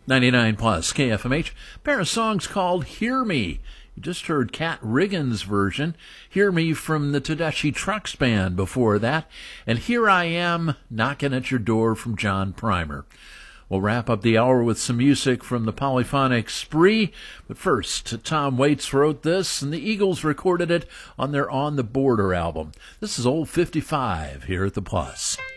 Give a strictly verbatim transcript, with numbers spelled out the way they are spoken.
ninety-nine plus K F M H. A pair of songs called Hear Me. You just heard Kat Riggins' version, Hear Me from the Tedeschi Trucks Band before that, and Here I Am, Knocking at Your Door from John Primer. We'll wrap up the hour with some music from the Polyphonic Spree, but first, Tom Waits wrote this, and the Eagles recorded it on their On the Border album. This is Old fifty-five here at the Plus.